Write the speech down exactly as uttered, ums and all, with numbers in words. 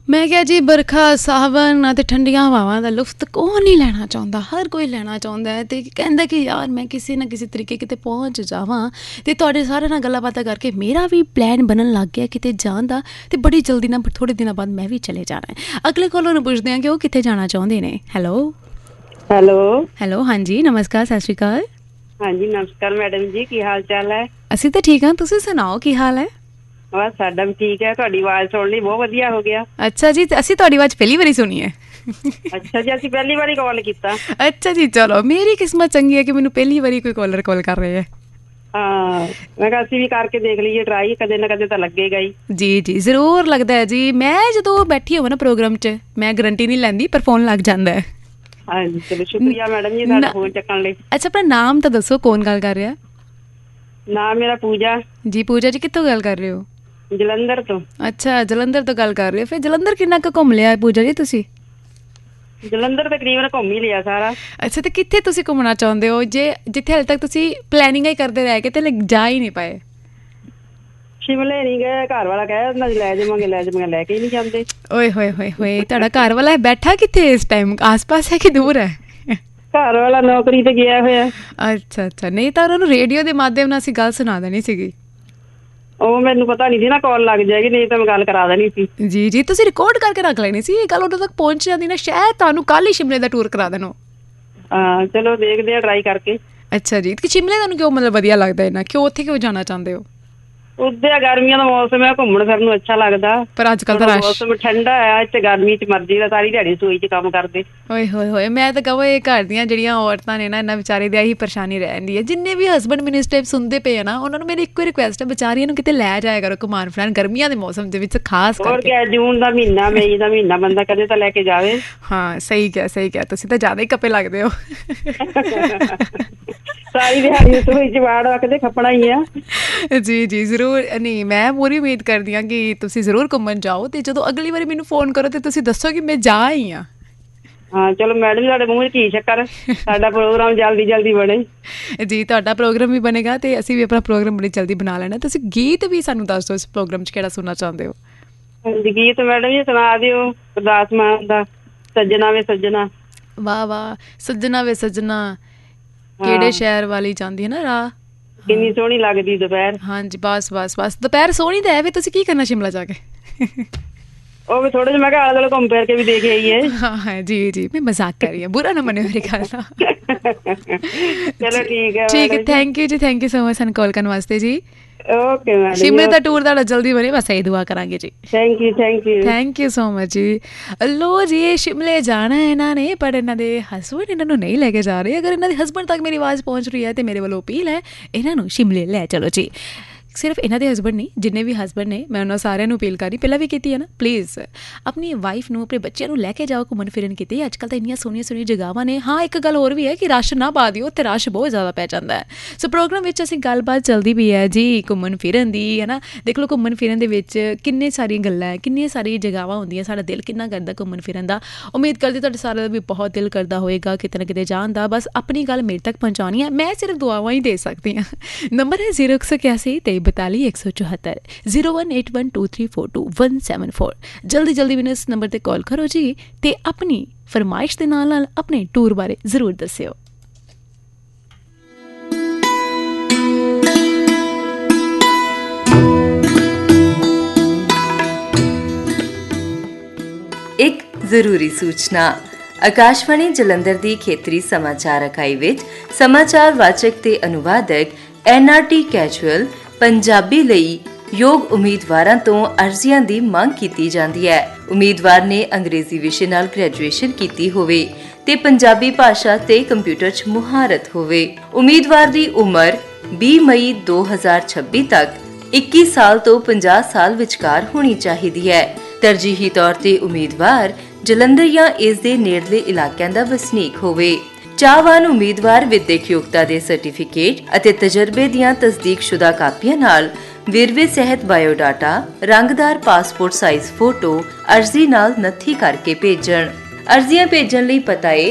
ਮੈਂ ਕਿਹਾ ਜੀ ਬਰਖਾ ਸਾਵਨ ਅਤੇ ਠੰਡੀਆਂ ਹਵਾਵਾਂ ਦਾ ਲੁਫਤ ਕੌਣ ਨਹੀਂ ਲੈਣਾ ਚਾਹੁੰਦਾ, ਹਰ ਕੋਈ ਲੈਣਾ ਚਾਹੁੰਦਾ ਹੈ ਅਤੇ ਕਹਿੰਦਾ ਕਿ ਯਾਰ ਮੈਂ ਕਿਸੇ ਨਾ ਕਿਸੇ ਤਰੀਕੇ ਕਿਤੇ ਪਹੁੰਚ ਜਾਵਾਂ। ਅਤੇ ਤੁਹਾਡੇ ਸਾਰਿਆਂ ਨਾਲ ਗੱਲਾਂ ਬਾਤਾਂ ਕਰਕੇ ਮੇਰਾ ਵੀ ਪਲਾਨ ਬਣਨ ਲੱਗ ਗਿਆ ਕਿਤੇ ਜਾਣ ਦਾ, ਅਤੇ ਬੜੀ ਜਲਦੀ ਨਾਲ ਥੋੜ੍ਹੇ ਦਿਨਾਂ ਬਾਅਦ ਮੈਂ ਵੀ ਚਲੇ ਜਾਣਾ ਹੈ। ਅਗਲੇ ਕੋਲੋਂ ਨੂੰ ਪੁੱਛਦੇ ਹਾਂ ਕਿ ਉਹ ਕਿੱਥੇ ਜਾਣਾ ਚਾਹੁੰਦੇ ਨੇ। ਹੈਲੋ ਹੈਲੋ ਹੈਲੋ ਹਾਂਜੀ ਨਮਸਕਾਰ, ਸਤਿ ਸ਼੍ਰੀ ਅਕਾਲ। ਹਾਂਜੀ ਨਮਸਕਾਰ ਮੈਡਮ ਜੀ, ਕੀ ਹਾਲ ਚਾਲ ਹੈ? ਅਸੀਂ ਤਾਂ ਠੀਕ ਹਾਂ, ਤੁਸੀਂ ਸੁਣਾਓ ਕੀ ਹਾਲ ਹੈ? ਬਸ ਸਾਡਾ ਵੀ ਠੀਕ ਹੈ, ਤੁਹਾਡੀ ਆਵਾਜ਼ ਸੁਣ ਲਈ ਬਹੁਤ ਵਧੀਆ ਹੋ ਗਿਆ। ਅੱਛਾ ਜੀ, ਅਸੀਂ ਤੁਹਾਡੀ ਆਵਾਜ਼ ਪਹਿਲੀ ਵਾਰੀ ਸੁਣੀ ਹੈ। ਅੱਛਾ ਜੀ, ਅਸੀਂ ਪਹਿਲੀ ਵਾਰੀ ਕਾਲ ਕੀਤਾ। ਅੱਛਾ ਜੀ, ਚਲੋ ਮੇਰੀ ਕਿਸਮਤ ਚੰਗੀ ਹੈ ਕਿ ਮੈਨੂੰ ਪਹਿਲੀ ਵਾਰੀ ਕੋਈ ਕਾਲਰ ਕਾਲ ਕਰ ਰਹੇ ਹੈ। ਹਾਂ ਮੈਂ ਕਿਹਾ ਅਸੀਂ ਵੀ ਕਰਕੇ ਦੇਖ ਲਈਏ ਟਰਾਈ, ਕਦੇ ਨਾ ਕਦੇ ਤਾਂ ਲੱਗੇਗਾ ਹੀ। ਜੀ ਜੀ ਜ਼ਰੂਰ ਲੱਗਦਾ ਹੈ ਜੀ। ਮੈਂ ਜਦੋਂ ਬੈਠੀ ਹੋਵਾਂ ਨਾ ਪ੍ਰੋਗਰਾਮ 'ਚ, ਮੈਂ ਗਰੰਟੀ ਨਹੀਂ ਲੈਂਦੀ ਪਰ ਫੋਨ ਲੱਗ ਜਾਂਦਾ ਹੈ। ਹਾਂਜੀ ਚਲੋ ਸ਼ੁਕਰੀਆ ਮੈਡਮ ਜੀ ਸਾਡਾ ਫੋਨ ਚੱਕਣ ਲਈ। ਅੱਛਾ ਆਪਣਾ ਨਾਮ ਤਾਂ ਦੱਸੋ, ਕੌਣ ਗੱਲ ਕਰ ਰਿਹਾ? ਨਾਮ ਮੇਰਾ ਪੂਜਾ ਜੀ। ਪੂਜਾ ਜੀ ਕਿੱਥੋਂ ਗੱਲ ਕਰ ਰਹੇ ਹੋ? ਜਲੰਧਰ ਤੋਂ। ਅੱਛਾ ਜਲੰਧਰ ਤੋਂ ਗੱਲ ਕਰ ਰਹੇ ਹੋ। ਫਿਰ ਜਲੰਧਰ ਕਿੰਨਾ ਕੁ ਘੁੰਮ ਲਿਆ ਪੂਜਾ ਜੀ ਤੁਸੀਂ? ਜਲੰਧਰ ਤਕਰੀਬਨ ਘੁੰਮ ਹੀ ਲਿਆ ਸਾਰਾ। ਅੱਛਾ ਤੇ ਕਿੱਥੇ ਤੁਸੀਂ ਘੁੰਮਣਾ ਚਾਹੁੰਦੇ ਹੋ ਜੇ ਜਿੱਥੇ ਹਾਲੇ ਤੱਕ ਤੁਸੀਂ ਪਲੈਨਿੰਗ ਹੀ ਕਰਦੇ ਰਹਿ ਗਏ ਤੇ ਜਾ ਹੀ ਨਹੀਂ ਪਾਏ? ਸ਼ਿਮਲੇ ਨਹੀਂ ਗਏ, ਘਰ ਵਾਲਾ ਕਹਿ ਦਿੰਦਾ ਲੈ ਜਾਵਾਂਗੇ ਲੈ ਜਾਵਾਂਗੇ, ਲੈ ਕੇ ਹੀ ਨਹੀਂ ਜਾਂਦੇ। ਓਏ ਹੋਏ ਹੋਏ ਹੋਏ, ਤੁਹਾਡਾ ਘਰ ਵਾਲਾ ਬੈਠਾ ਕਿੱਥੇ ਇਸ ਟਾਈਮ? ਆਸ ਪਾਸ ਹੈ ਕਿ ਦੂਰ ਹੈ? ਘਰ ਵਾਲਾ ਨੌਕਰੀ ਤੇ ਗਿਆ ਹੋਇਆ। ਅੱਛਾ ਅੱਛਾ, ਨਹੀਂ ਤਾਂ ਉਹਨਾਂ ਨੂੰ ਰੇਡੀਓ ਦੇ ਮਾਧਿਅਮ ਨਾਲ ਅਸੀਂ ਗੱਲ ਸੁਣਾ ਦੇਣੀ ਸੀਗੀ। ਉਹ ਮੈਨੂੰ ਪਤਾ ਨਹੀਂ ਸੀ ਨਾ ਕਾਲ ਲੱਗ ਜਾਏਗੀ, ਨਹੀਂ ਤਾਂ ਮੈਂ ਗੱਲ ਕਰਾ ਦੇਣੀ ਸੀ। ਜੀ ਜੀ, ਤੁਸੀਂ ਰਿਕਾਰਡ ਕਰਕੇ ਰੱਖ ਲੈਣੀ ਸੀ, ਇਹ ਗੱਲ ਉਦੋਂ ਤੱਕ ਪਹੁੰਚ ਜਾਂਦੀ ਨਾ, ਸ਼ਾਇਦ ਤੁਹਾਨੂੰ ਕੱਲ ਹੀ ਸ਼ਿਮਲੇ ਦਾ ਟੂਰ ਕਰਾ ਦੇਣਾ। ਹਾਂ ਚਲੋ ਦੇਖਦੇ ਆ ਟਰਾਈ ਕਰਕੇ। ਅੱਛਾ ਜੀ, ਸ਼ਿਮਲੇ ਤੁਹਾਨੂੰ ਕਿਉਂ ਮਤਲਬ ਵਧੀਆ ਲੱਗਦਾ ਹੈ ਨਾ, ਕਿਉਂ ਉੱਥੇ ਕਿਉਂ ਜਾਣਾ ਚਾਹੁੰਦੇ ਹੋ? ਉੱਥੇ ਗਰਮੀਆਂ ਦਾ ਮੌਸਮ ਹੈ, ਘੁੰਮਣ ਫਿਰਨ ਨੂੰ ਅੱਛਾ ਲੱਗਦਾ। ਪਰ ਅੱਜ ਕੱਲ੍ਹ ਤਾਂ ਮੌਸਮ ਠੰਡਾ ਆ, ਇੱਥੇ ਗਰਮੀ ਚ ਮਰਜ਼ੀ ਦਾ ਸਾਰੀ ਦਿਹਾੜੀ ਰਸੋਈ ਚ ਕੰਮ ਕਰਦੇ। ਓਏ ਹੋਏ ਹੋਏ, ਮੈਂ ਤਾਂ ਕਹਾਂ ਇਹ ਘਰ ਦੀਆਂ ਜਿਹੜੀਆਂ ਔਰਤਾਂ ਨੇ ਨਾ, ਇਹਨਾਂ ਵਿਚਾਰੇ ਦੀ ਇਹੀ ਪਰੇਸ਼ਾਨੀ ਰਹਿੰਦੀ ਹੈ। ਜਿੰਨੇ ਵੀ ਹਸਬੈਂਡ ਮੈਨੂੰ ਇਸ ਟਾਈਮ ਸੁਣਦੇ ਪਏ ਆ ਨਾ, ਉਹਨਾਂ ਨੂੰ ਮੇਰੀ ਇੱਕੋ ਰਿਕੁਐਸਟ ਹੈ, ਵਿਚਾਰੀਆਂ ਨੂੰ ਕਿਤੇ ਲੈ ਜਾਇਆ ਕਰੋ ਘੁਮਾਉਣ ਫਿਰਾਉਣ ਗਰਮੀਆਂ ਦੇ ਮੌਸਮ ਦੇ ਵਿੱਚ ਖਾਸ ਕਰਕੇ। ਹੋਰ ਕਿਆ, ਜੂਨ ਦਾ ਮਹੀਨਾ ਮਈ ਦਾ ਮਹੀਨਾ ਬੰਦਾ ਕਦੇ ਤਾਂ ਲੈ ਕੇ ਜਾਵੇ। ਹਾਂ ਸਹੀ ਕਿਹਾ ਸਹੀ ਕਿਹਾ, ਤੁਸੀਂ ਤਾਂ ਜ਼ਿਆਦਾ ਹੀ ਕੱਪੇ ਲੱਗਦੇ ਹੋ। ਸਾਰੀ ਦਿਹਾੜੀ ਰਸੋਈ ਚ ਵਾੜ ਰੱਖਦੇ, ਖੱਪਣਾ ਹੀ ਆ। ਜੀ ਜੀ ਜ਼ਰੂਰ। ਨਹੀਂ ਮੈਂ ਪੂਰੀ ਉਮੀਦ ਕਰਦੀ ਹਾਂ ਕਿ ਤੁਸੀਂ ਜ਼ਰੂਰ ਘੁੰਮਣ ਜਾਓ, ਤੇ ਜਦੋਂ ਅਗਲੀ ਵਾਰੀ ਮੈਨੂੰ ਫੋਨ ਕਰੋ ਤੇ ਤੁਸੀਂ ਦੱਸੋ ਕਿ ਮੈਂ ਜਾ ਆਈ ਹਾਂ। ਹਾਂ ਚਲੋ ਮੈਡਮ, ਸਾਡੇ ਮੂੰਹ 'ਚ ਕੀ ਸ਼ੱਕਰ, ਸਾਡਾ ਪ੍ਰੋਗਰਾਮ ਜਲਦੀ ਜਲਦੀ ਬਣੇ। ਜੀ ਤੁਹਾਡਾ ਪ੍ਰੋਗਰਾਮ ਵੀ ਬਣੇਗਾ ਤੇ ਅਸੀਂ ਵੀ ਆਪਣਾ ਪ੍ਰੋਗਰਾਮ ਬੜੀ ਜਲਦੀ ਬਣਾ ਲੈਣਾ। ਤੁਸੀਂ ਗੀਤ ਵੀ ਸਾਨੂੰ ਦੱਸ ਦਿਓ ਇਸ ਪ੍ਰੋਗਰਾਮ 'ਚ ਕਿਹੜਾ ਸੁਣਨਾ ਚਾਹੁੰਦੇ ਹੋ? ਹਾਂਜੀ ਗੀਤ ਮੈਡਮ ਜੀ ਸੁਣਾ ਦਿਓ, ਗੁਰਦਾਸ ਮਾਨ ਦਾ ਸੱਜਣਾ ਵੇ ਸੱਜਣਾ। ਵਾਹ ਵਾਹ, ਸੱਜਣਾ ਵੇ ਸੱਜਣਾ ਕਿਹੜੇ ਸ਼ਹਿਰ ਵਾਲੀ ਜਾਂਦੀ ਹੈ ਨਾ ਰਾਹ, ਕਿੰਨੀ ਸੋਹਣੀ ਲੱਗਦੀ ਦੁਪਹਿਰ। ਹਾਂਜੀ ਬਸ ਬਸ ਬਸ, ਦੁਪਹਿਰ ਸੋਹਣੀ ਤਾਂ ਹੈ ਵੀ, ਤੁਸੀਂ ਕੀ ਕਰਨਾ ਸ਼ਿਮਲਾ ਜਾ ਕੇ? ਉਹ ਵੀ ਥੋੜਾ ਜਿਹਾ ਮੈਂ ਕਿਹਾ ਆਲੇ ਦੁਆਲੇ ਘੁੰਮ ਫਿਰ ਕੇ ਵੀ ਦੇਖ ਆਈਏ। ਹਾਂ ਹਾਂ ਜੀ ਜੀ, ਮੈਂ ਮਜ਼ਾਕ ਕਰ ਰਹੀ ਹਾਂ, ਬੁਰਾ ਨਾ ਮੰਨਿਓ ਮੇਰੀ ਗੱਲ ਦਾ। ਚਲੋ ਠੀਕ ਹੈ ਠੀਕ ਹੈ, ਥੈਂਕ ਯੂ ਜੀ, ਥੈਂਕ ਯੂ ਸੋ ਮਚ ਸਾਨੂੰ ਕਾਲ ਕਰਨ ਵਾਸਤੇ ਜੀ। ਓਕੇ ਮੈਡਮ, ਸ਼ਿਮਲੇ ਦਾ ਟੂਰ ਤੁਹਾਡਾ ਜਲਦੀ ਬਣੇ, ਬਸ ਇਹੀ ਦੁਆ ਕਰਾਂਗੇ ਜੀ। Thank you thank you thank you so much ਜੀ। ਲੋ ਜੀ, ਇਹ ਸ਼ਿਮਲੇ ਜਾਣਾ ਹੈ ਇਹਨਾਂ ਨੇ, ਪਰ ਇਹਨਾਂ ਦੇ ਹਸਬੈਂਡ ਇਹਨਾਂ ਨੂੰ ਨਹੀਂ ਲੈ ਕੇ ਜਾ ਰਹੇ। ਅਗਰ ਇਹਨਾਂ ਦੇ ਹਸਬੈਂਡ ਤੱਕ ਮੇਰੀ ਆਵਾਜ਼ ਪਹੁੰਚ ਰਹੀ ਹੈ ਤੇ ਮੇਰੇ ਵੱਲੋਂ ਅਪੀਲ ਹੈ, ਇਹਨਾਂ ਨੂੰ ਸ਼ਿਮਲੇ ਲੈ ਚਲੋ ਜੀ। ਸਿਰਫ ਇਹਨਾਂ ਦੇ ਹਸਬੈਂਡ ਨਹੀਂ, ਜਿੰਨੇ ਵੀ ਹਸਬੈਂਡ ਨੇ, ਮੈਂ ਉਹਨਾਂ ਸਾਰਿਆਂ ਨੂੰ ਅਪੀਲ ਕਰੀ, ਪਹਿਲਾਂ ਵੀ ਕੀਤੀ ਹੈ ਨਾ, ਪਲੀਜ਼ ਆਪਣੀ ਵਾਈਫ ਨੂੰ, ਆਪਣੇ ਬੱਚਿਆਂ ਨੂੰ ਲੈ ਕੇ ਜਾਓ ਘੁੰਮਣ ਫਿਰਨ ਕਿਤੇ। ਅੱਜ ਕੱਲ੍ਹ ਤਾਂ ਇੰਨੀਆਂ ਸੋਹਣੀਆਂ ਸੋਹਣੀਆਂ ਜਗ੍ਹਾਵਾਂ ਨੇ। ਹਾਂ ਇੱਕ ਗੱਲ ਹੋਰ ਵੀ ਹੈ ਕਿ ਰਸ਼ ਨਾ ਪਾ ਦਿਓ, ਉੱਥੇ ਰਸ਼ ਬਹੁਤ ਜ਼ਿਆਦਾ ਪੈ ਜਾਂਦਾ ਹੈ। ਸੋ ਪ੍ਰੋਗਰਾਮ ਵਿੱਚ ਅਸੀਂ ਗੱਲਬਾਤ ਚੱਲਦੀ ਵੀ ਹੈ ਜੀ ਘੁੰਮਣ ਫਿਰਨ ਦੀ, ਹੈ ਨਾ। ਦੇਖ ਲਓ ਘੁੰਮਣ ਫਿਰਨ ਦੇ ਵਿੱਚ ਕਿੰਨੇ ਸਾਰੀਆਂ ਗੱਲਾਂ ਹੈ, ਕਿੰਨੀਆਂ ਸਾਰੀਆਂ ਜਗ੍ਹਾਵਾਂ ਹੁੰਦੀਆਂ, ਸਾਡਾ ਦਿਲ ਕਿੰਨਾ ਕਰਦਾ ਘੁੰਮਣ ਫਿਰਨ ਦਾ। ਉਮੀਦ ਕਰਦੀ ਤੁਹਾਡੇ ਸਾਰਿਆਂ ਦਾ ਵੀ ਬਹੁਤ ਦਿਲ ਕਰਦਾ ਹੋਏਗਾ ਕਿਤੇ ਨਾ ਕਿਤੇ ਜਾਣ ਦਾ। ਬਸ ਆਪਣੀ ਗੱਲ ਮੇਰੇ ਤੱਕ ਪਹੁੰਚਾਉਣੀ ਹੈ, ਮੈਂ ਸਿਰਫ ਦੁਆਵਾਂ ਹੀ ਦੇ ਸਕਦੀ ਹਾਂ। ਨੰਬਰ ਹੈ ਜ਼ੀਰੋ ਇੱਕ ਸੌ ਇਕਿਆਸੀ ਤੇਈ ਬਤਾਲੀ ਇੱਕ ਸੌ ਚੁਹੱਤਰ, zero one eight one two three four two one seven four. ਜਲਦੀ ਜਲਦੀ ਮੈਨੂੰ ਇਸ ਨੰਬਰ 'ਤੇ ਕਾਲ ਕਰੋ ਜੀ, ਅਤੇ ਆਪਣੀ ਫਰਮਾਇਸ਼ ਦੇ ਨਾਲ ਨਾਲ ਆਪਣੇ ਟੂਰ ਬਾਰੇ ਜ਼ਰੂਰ ਦੱਸਿਓ। ਇੱਕ ਜ਼ਰੂਰੀ ਸੂਚਨਾ, ਆਕਾਸ਼ਵਾਣੀ ਜਲੰਧਰ ਦੀ ਖੇਤਰੀ ਸਮਾਚਾਰ ਇਕਾਈ ਵਿੱਚ ਸਮਾਚਾਰ ਵਾਚਕ ਤੇ ਅਨੁਵਾਦਕ N R T casual Punjabi ਲਈ ਯੋਗ ਉਮੀਦਵਾਰਾਂ ਤੋਂ ਅਰਜ਼ੀਆਂ ਦੀ ਮੰਗ ਕੀਤੀ ਜਾਂਦੀ ਹੈ। ਉਮੀਦਵਾਰ ਨੇ ਅੰਗਰੇਜ਼ੀ ਵਿਸ਼ੇ ਨਾਲ ਗ੍ਰੈਜੂਏਸ਼ਨ ਕੀਤੀ ਹੋਵੇ ਤੇ ਪੰਜਾਬੀ ਭਾਸ਼ਾ ਤੇ ਕੰਪਿਊਟਰ 'ਚ ਮੁਹਾਰਤ ਹੋਵੇ। ਉਮੀਦਵਾਰ ਦੀ ਉਮਰ ਵੀਹ ਮਈ ਦੋ ਹਜ਼ਾਰ ਛੱਬੀ ਤੱਕ ਇੱਕੀ ਸਾਲ ਤੋਂ ਪੰਜਾਹ ਸਾਲ ਵਿਚਕਾਰ ਹੋਣੀ ਚਾਹੀਦੀ ਹੈ। ਤਰਜੀਹੀ ਤੌਰ ਤੇ ਉਮੀਦਵਾਰ ਜਲੰਧਰ ਜਾਂ ਇਸ ਦੇ ਨੇੜਲੇ ਇਲਾਕਿਆਂ ਦਾ ਵਸਨੀਕ ਹੋਵੇ। ਚਾਹਵਾਨ ਉਮੀਦਵਾਰ ਵਿਦਿਅਕ ਯੋਗਤਾ ਦੇ ਸਰਟੀਫਿਕੇਟ ਅਤੇ ਤਜਰਬੇ ਦੀਆਂ ਤਸਦੀਕਸ਼ੁਦਾ ਕਾਪੀਆਂ ਨਾਲ ਵੇਰਵੇ ਸਹਿਤ ਬਾਇਓਡਾਟਾ, ਰੰਗਦਾਰ ਪਾਸਪੋਰਟ ਸਾਈਜ਼ ਫੋਟੋ ਅਰਜ਼ੀ ਨਾਲ ਨੱਥੀ ਕਰਕੇ ਭੇਜਣ। ਅਰਜ਼ੀਆਂ ਭੇਜਣ ਲਈ ਪਤਾ ਹੈ